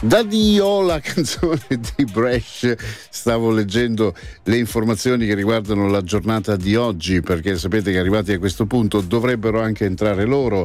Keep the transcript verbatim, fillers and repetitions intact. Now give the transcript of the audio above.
Da Dio, la canzone di Bresh. Stavo leggendo le informazioni che riguardano la giornata di oggi, perché sapete che arrivati a questo punto dovrebbero anche entrare loro